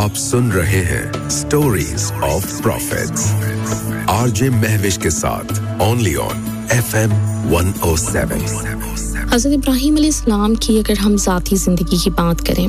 आप सुन रहे हैं stories of profits RJ Mahwish के साथ ओनली ऑन FM 107। हज़रत इब्राहीम अलैहिस्सलाम की अगर हम ज़ाती ज़िंदगी की बात करें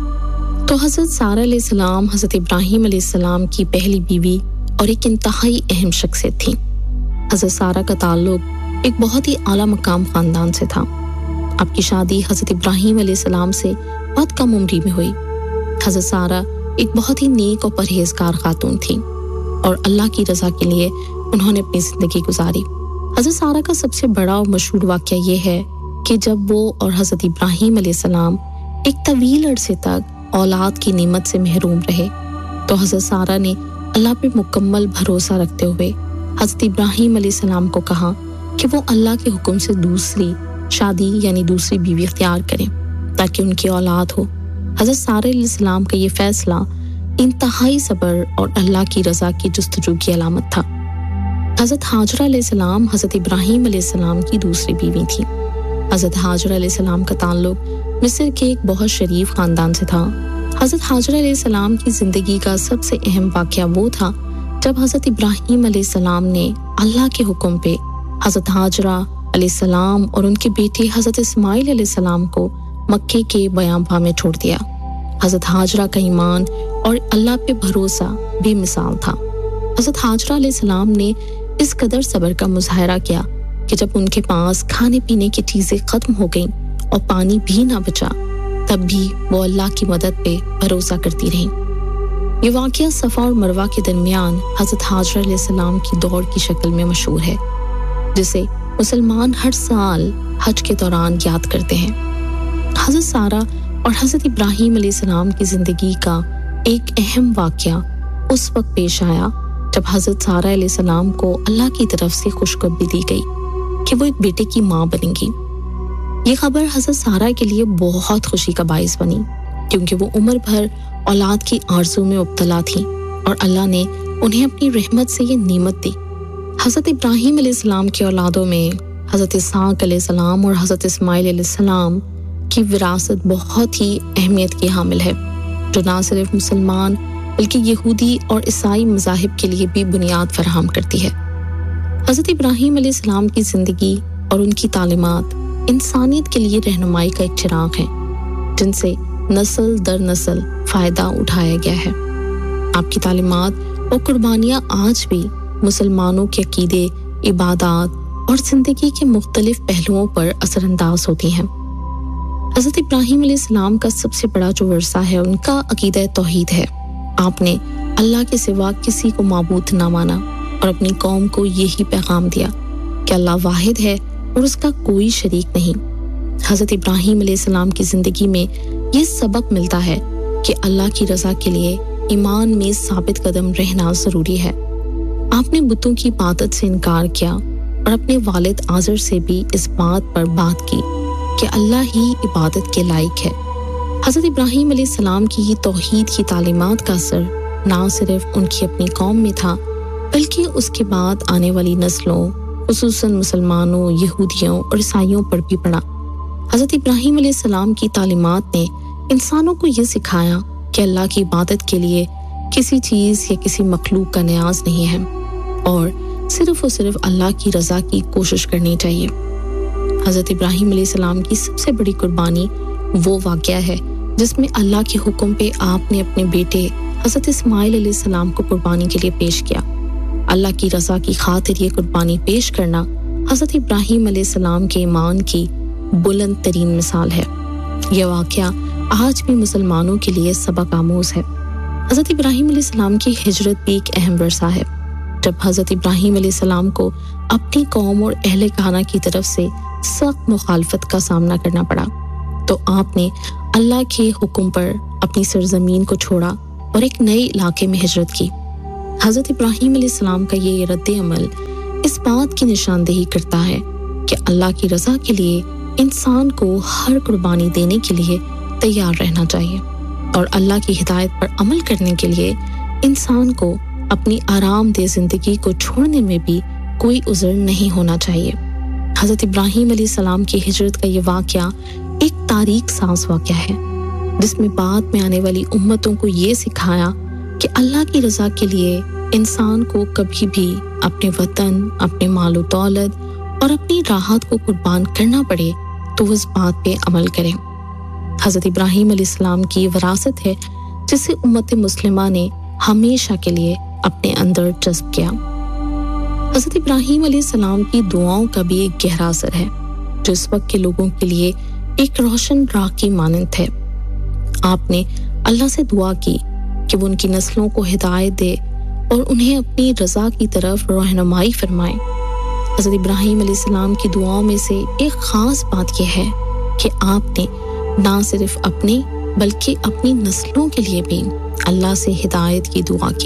तो हज़रत सारा अलैहिस्सलाम हज़रत इब्राहीम अलैहिस्सलाम की पहली बीवी और एक इंतहाई अहम शख्सियत थी। हज़रत सारा का ताल्लुक एक बहुत ही आला मकाम ख़ानदान से था। आपकी शादी हज़रत इब्राहीम अलैहिस्सलाम से बहुत कम उम्री में हुई। हज़रत सारा एक बहुत ही नेक और परहेज़गार खातून थी और अल्लाह की रज़ा के लिए उन्होंने अपनी ज़िंदगी गुजारी। हज़रत सारा का सबसे बड़ा और मशहूर वाक़या ये है कि जब वो और हज़रत इब्राहीम अलैहिस्सलाम एक तवील अरसे तक औलाद की नेमत से महरूम रहे तो हज़रत सारा ने अल्लाह पे मुकम्मल भरोसा रखते हुए हज़रत इब्राहीम अलैहिस्सलाम को कहा कि वो अल्लाह के हुक्म से दूसरी शादी यानी दूसरी बीवी इख्तियार करें ताकि उनकी औलाद हो। हज़रत सारा अलैहिस्सलाम का ये फैसला इंतहाई सब्र और अल्लाह की रज़ा की जुस्तजू की अलामत था। हज़रत हाजरा अलैहिस्सलाम हज़रत इब्राहीम अलैहिस्सलाम की दूसरी बीवी थी। हज़रत हाजरा अलैहिस्सलाम का ताल्लुक मिस्र के एक बहुत शरीफ खानदान से था। हज़रत हाजरा अलैहिस्सलाम की ज़िंदगी का सबसे अहम वाक़या वो था जब हज़रत इब्राहीम अलैहिस्सलाम ने अल्लाह के हुक्म पे हज़रत हाजरा अलैहिस्सलाम और उनके बेटे हज़रत इस्माइल अलैहिस्सलाम को मक्के के बयांबा में छोड़ दिया। हज़रत हाजरा का ईमान और अल्लाह पे भरोसा बेमिसाल था। हज़रत हाजरा अलैहिस्सलाम ने इस कदर सब्र का मुजाहरा किया कि जब उनके पास खाने पीने की चीज़ें ख़त्म हो गईं और पानी भी ना बचा तब भी वो अल्लाह की मदद पे भरोसा करती रहीं। ये वाक़या सफ़ा और मरवा के दरमियान हज़रत हाजरा अलैहिस्सलाम की दौड़ की शक्ल में मशहूर है जिसे मुसलमान हर साल हज के दौरान याद करते हैं। हज़रत सारा और हज़रत इब्राहीम अलैहिस्सलाम की ज़िंदगी का एक अहम वाक़या उस वक्त पेश आया जब हज़रत सारा अलैहिस्सलाम को अल्लाह की तरफ से खुशखबरी दी गई कि वो एक बेटे की माँ बनेंगी। ये खबर हज़रत सारा के लिए बहुत खुशी का बाइस बनी क्योंकि वो उम्र भर औलाद की आरज़ू में मुब्तला थी और अल्लाह ने उन्हें अपनी रहमत से ये नेमत दी। हज़रत इब्राहीम अलैहिस्सलाम की औलादों में हज़रत इसहाक़ अलैहिस्सलाम और हज़रत इस्माइल अलैहिस्सलाम की विरासत बहुत ही अहमियत की हामिल है जो ना सिर्फ मुसलमान बल्कि यहूदी और ईसाई मज़ाहिब के लिए भी बुनियाद फराहम करती है। हज़रत इब्राहीम अलैहिस्सलाम की ज़िंदगी और उनकी तालीमात इंसानियत के लिए रहनुमाई का एक चिराग है जिनसे नस्ल दर नस्ल फ़ायदा उठाया गया है। आपकी तालीमात और कुर्बानियाँ आज भी मुसलमानों के अकीदे, इबादत और ज़िंदगी के मुख्तलिफ पहलुओं पर असरअंदाज होती हैं। हज़रत इब्राहीम अलैहिस्सलाम का सबसे बड़ा जो वर्सा है उनका अकीदा तौहीद है। आपने अल्लाह के सिवा किसी को माबूद ना माना और अपनी कौम को यही पैगाम दिया कि अल्लाह वाहिद है और उसका कोई शरीक नहीं। हज़रत इब्राहीम अलैहिस्सलाम की ज़िंदगी में ये सबक मिलता है कि अल्लाह की रज़ा के लिए ईमान में साबित कदम रहना ज़रूरी है। आपने बुतों की इबादत से इनकार किया और अपने वालिद आज़र से भी इस बात पर बात की कि अल्लाह ही इबादत के लायक है। हज़रत इब्राहीम अलैहिस्सलाम की ये तौहीद की तालीमात का असर ना सिर्फ उनकी अपनी कौम में था बल्कि उसके बाद आने वाली नस्लों खुसूसन मुसलमानों, यहूदियों और ईसाइयों पर भी पड़ा। हज़रत इब्राहीम अलैहिस्सलाम की तालीमात ने इंसानों को ये सिखाया कि अल्लाह की इबादत के लिए किसी चीज़ या किसी मखलूक का न्याज नहीं है और सिर्फ अल्लाह की रज़ा की कोशिश करनी चाहिए। हज़रत इब्राहीम अलैहिस्सलाम की सबसे बड़ी कुर्बानी वो वाक़या है जिसमें अल्लाह के हुक्म पे आपने अपने बेटे हज़रत इस्माइल अलैहिस्सलाम को कुर्बानी के लिए पेश किया। अल्लाह की रज़ा की खातिर ये कुर्बानी पेश करना हज़रत इब्राहीम अलैहिस्सलाम के ईमान की बुलंद तरीन मिसाल है। यह वाक़या आज भी मुसलमानों के लिए सबक आमूज़ है। हज़रत इब्राहीम अलैहिस्सलाम की हिजरत भी एक अहम वर्सा है। जब हज़रत इब्राहीम अलैहिस्सलाम को अपनी कौम और अहले खाना की तरफ से सख्त मुखालफत का सामना करना पड़ा तो आपने अल्लाह के हुक्म पर अपनी सरजमीन को छोड़ा और एक नए इलाके में हिजरत की। हज़रत इब्राहीम अलैहिस्सलाम का ये रद्द अमल इस बात की निशानदेही करता है कि अल्लाह की रज़ा के लिए इंसान को हर कुर्बानी देने के लिए तैयार रहना चाहिए और अल्लाह की हिदायत पर अमल करने के लिए इंसान को अपनी आरामदेह जिंदगी को छोड़ने में भी कोई उज़र नहीं होना चाहिए। हज़रत इब्राहीम अलैहिस्सलाम की हिजरत का ये वाक़या एक तारीख सांस वाक़या है جس میں بعد میں آنے والی امتوں کو یہ سکھایا کہ اللہ کی رضا کے لیے انسان کو کبھی بھی اپنے وطن، اپنے مال و دولت اور اپنی راحت کو قربان کرنا پڑے تو اس بات پہ عمل کریں۔ حضرت ابراہیم علیہ السلام کی وراثت ہے جسے امت مسلمہ نے ہمیشہ کے لیے اپنے اندر جذب کیا۔ حضرت ابراہیم علیہ السلام کی دعاؤں کا بھی ایک گہرا اثر ہے جو اس وقت کے لوگوں کے لیے ایک روشن راہ کی مانند ہے۔ آپ نے اللہ سے دعا کی کہ وہ ان کی نسلوں کو ہدایت دے اور انہیں اپنی رضا کی طرف رہنمائی فرمائے۔ حضرت ابراہیم علیہ السلام کی دعاؤں میں سے ایک خاص بات یہ ہے کہ آپ نے نہ صرف اپنے بلکہ اپنی نسلوں کے لیے بھی اللہ سے ہدایت کی دعا کی۔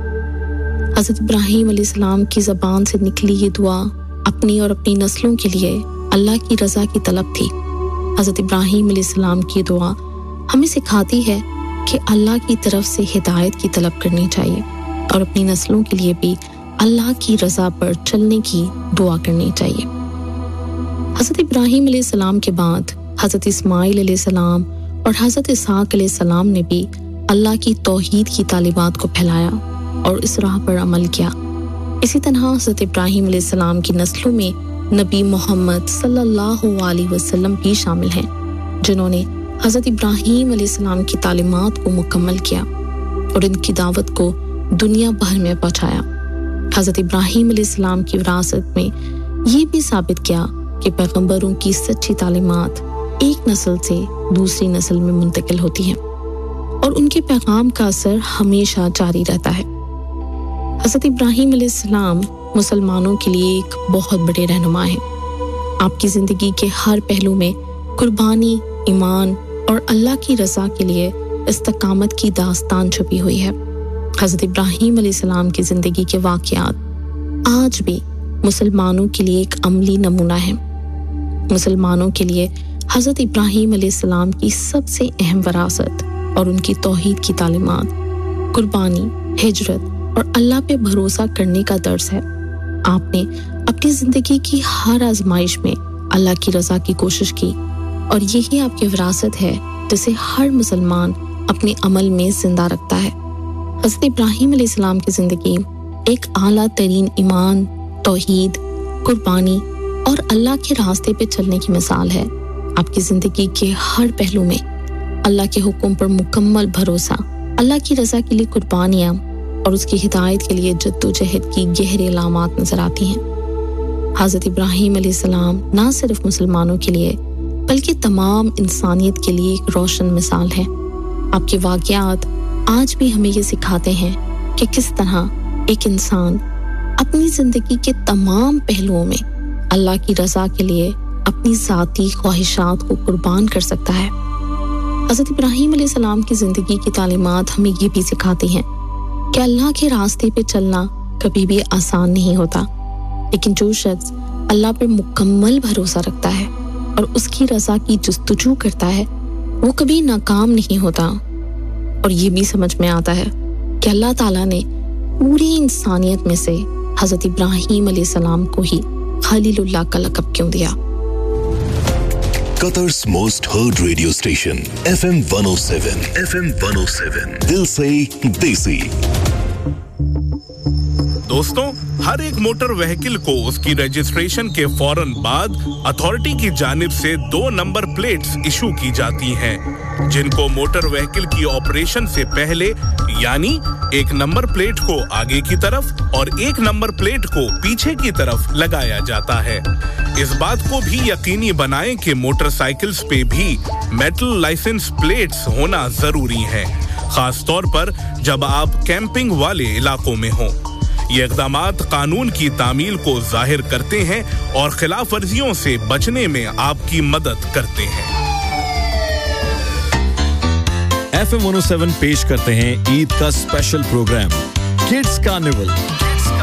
حضرت ابراہیم علیہ السلام کی زبان سے نکلی یہ دعا اپنی اور اپنی نسلوں کے لیے اللہ کی رضا کی طلب تھی۔ حضرت ابراہیم علیہ السلام کی دعا ہمیں سکھاتی ہے کہ اللہ کی طرف سے ہدایت کی طلب کرنی چاہیے اور اپنی نسلوں کے لیے بھی اللہ کی رضا پر چلنے کی دعا کرنی چاہیے۔ حضرت ابراہیم علیہ السلام کے بعد حضرت اسماعیل علیہ السلام اور حضرت اسحاق علیہ السلام نے بھی اللہ کی توحید کی تعلیمات کو پھیلایا اور اس راہ پر عمل کیا۔ اسی طرح حضرت ابراہیم علیہ السلام کی نسلوں میں نبی محمد صلی اللہ علیہ وسلم بھی شامل ہیں جنہوں نے حضرت ابراہیم علیہ السلام کی تعلیمات کو مکمل کیا اور ان کی دعوت کو دنیا بھر میں پہنچایا۔ حضرت ابراہیم علیہ السلام کی وراثت میں یہ بھی ثابت کیا کہ پیغمبروں کی سچی تعلیمات ایک نسل سے دوسری نسل میں منتقل ہوتی ہیں اور ان کے پیغام کا اثر ہمیشہ جاری رہتا ہے۔ حضرت ابراہیم علیہ السلام مسلمانوں کے لیے ایک بہت بڑے رہنما ہیں۔ آپ کی زندگی کے ہر پہلو میں قربانی، ایمان اور اللہ کی رضا کے لیے استقامت کی داستان چھپی ہوئی ہے۔ حضرت ابراہیم علیہ السلام کی زندگی کے واقعات آج بھی مسلمانوں کے لیے ایک عملی نمونہ ہیں۔ مسلمانوں کے لیے حضرت ابراہیم علیہ السلام کی سب سے اہم وراثت اور ان کی توحید کی تعلیمات قربانی، ہجرت اور اللہ پہ بھروسہ کرنے کا درس ہے۔ آپ نے اپنی زندگی کی ہر آزمائش میں اللہ کی رضا کی کوشش کی اور یہی آپ کی وراثت ہے جسے ہر مسلمان اپنے عمل میں زندہ رکھتا ہے۔ حضرت ابراہیم علیہ السلام کی زندگی ایک اعلیٰ ترین ایمان، توحید، قربانی اور اللہ کے راستے پہ چلنے کی مثال ہے۔ آپ کی زندگی کے ہر پہلو میں اللہ کے حکم پر مکمل بھروسہ، اللہ کی رضا کے لیے قربانیاں اور اس کی ہدایت کے لیے جدوجہد کی گہری علامات نظر آتی ہیں۔ حضرت ابراہیم علیہ السلام نہ صرف مسلمانوں کے لیے بلکہ تمام انسانیت کے لیے ایک روشن مثال ہے۔ آپ کے واقعات آج بھی ہمیں یہ سکھاتے ہیں کہ کس طرح ایک انسان اپنی زندگی کے تمام پہلوؤں میں اللہ کی رضا کے لیے اپنی ذاتی خواہشات کو قربان کر سکتا ہے۔ حضرت ابراہیم علیہ السلام کی زندگی کی تعلیمات ہمیں یہ بھی سکھاتی ہیں کہ اللہ کے راستے پہ چلنا کبھی بھی آسان نہیں ہوتا، لیکن جو شخص اللہ پر مکمل بھروسہ رکھتا ہے اور اس کی رضا کی جستجو کرتا ہے وہ کبھی ناکام نہیں ہوتا۔ اور یہ بھی سمجھ میں آتا ہے کہ اللہ تعالیٰ نے پوری انسانیت میں سے حضرت ابراہیم علیہ السلام کو ہی خلیل اللہ کا لقب کیوں دیا۔ قطر's most heard radio station FM 107 دل سے دیسی۔ دوستوں، ہر ایک موٹر وہیکل کو اس کی رجسٹریشن کے فوراً بعد اتھارٹی کی جانب سے 2 نمبر پلیٹس ایشو کی جاتی ہیں جن کو موٹر وہیکل کی آپریشن سے پہلے یعنی ایک نمبر پلیٹ کو آگے کی طرف اور ایک نمبر پلیٹ کو پیچھے کی طرف لگایا جاتا ہے۔ اس بات کو بھی یقینی بنائیں کہ موٹر سائیکلز پہ بھی میٹل لائسنس پلیٹس ہونا ضروری ہے، خاص طور پر جب آپ کیمپنگ والے علاقوں میں ہوں۔ یہ اقدامات قانون کی تعمیل کو ظاہر کرتے ہیں اور خلاف ورزیوں سے بچنے میں آپ کی مدد کرتے ہیں۔ FM 107 پیش کرتے ہیں عید کا اسپیشل پروگرام کڈز کارنیول۔